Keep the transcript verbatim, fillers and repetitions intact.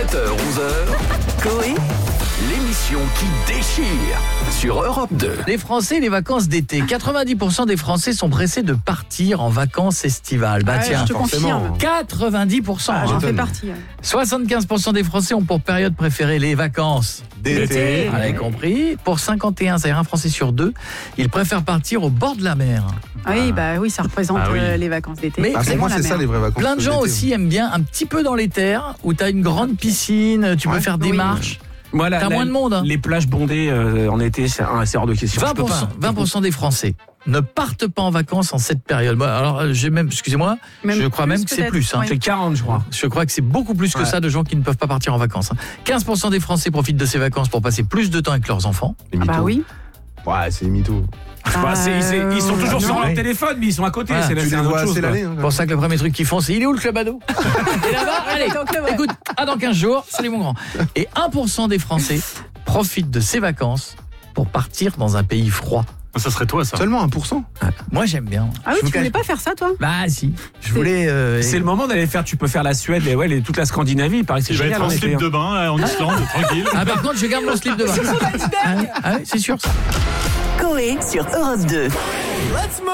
sept heures onze heures, Coé, l'émission qui déchire sur Europe deux. Les Français, les vacances d'été. quatre-vingt-dix pour cent des Français sont pressés de partir en vacances estivales. Bah Ah, tiens, je te confirme. quatre-vingt-dix pour cent. Ah, j'en hein. fais partie. ouais. soixante-quinze pour cent des Français ont pour période préférée les vacances D'été. Vous avez compris. Pour cinquante et un, c'est-à-dire un Français sur deux, ils préfèrent partir au bord de la mer. Ah oui, bah oui, ça représente Ah oui. euh, les vacances d'été. Mais Ah, pour Vraiment moi, la c'est mer. ça les vraies vacances. Plein de gens d'été. aussi aiment bien un petit peu dans les terres, où tu as une grande piscine, tu peux Ouais. faire des Oui. marches. Moi, la- T'as la- moins de monde, hein. Les plages bondées euh, en été, c'est un- c'est hors de question. vingt Je peux pour cent, pas. vingt pour cent des Français ne partent pas en vacances en cette période. Moi, alors, j'ai même, excusez-moi, Même je crois plus, même que c'est peut-être. plus. Hein. Oui. C'est quarante, je crois. Je crois que c'est beaucoup plus que Ouais. ça de gens qui ne peuvent pas partir en vacances. hein. quinze pour cent des Français profitent de ces vacances pour passer plus de temps avec leurs enfants. Les Ah bah mythos. oui. Ouais, c'est les mythos. Bah, c'est- c'est- ils sont toujours Ah, sur non. leur Ouais. téléphone, mais ils sont à côté. Voilà. c'est Tu c'est les une vois autre chose, assez quoi. l'année. hein, C'est pour ça que le premier truc qu'ils font, c'est il est où le club ado Et là-bas, allez, Donc, le vrai. écoute, à dans quinze jours, salut mon grand. Et un pour cent des Français profitent de ces vacances pour partir dans un pays froid. Ça serait toi, ça. Seulement un pour cent. Moi, j'aime bien. Ah oui, Je vous tu voulais cache- pas faire ça, toi? Bah si, je voulais... euh, C'est le moment d'aller faire. Tu peux faire la Suède et ouais, les- toute la Scandinavie. Il paraît que c'est Je vais génial être en en été, slip hein. de bain là, en Islande, tranquille. Ah par contre, je garde mon slip de bain. Ah oui, ah oui, c'est sûr ça. Coé sur Europe deux.